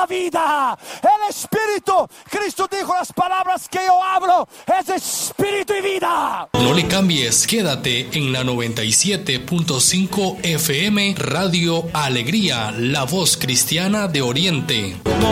la vida. El Espíritu, Cristo dijo, las palabras que yo hablo es Espíritu y vida. No le cambies, quédate en la 97.5 FM Radio Alegría, la voz cristiana de Oriente.